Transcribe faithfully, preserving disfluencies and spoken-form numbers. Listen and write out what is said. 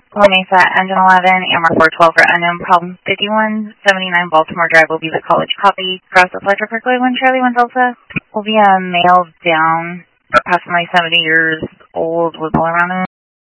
La Mesa, engine eleven, Amber four twelve for unknown problem fifty-one seventy-nine Baltimore Drive will be the college copy. Cross the Fletcher Parkway, one Charlie, one Delta. Will be a male down, approximately seventy years old with all around him.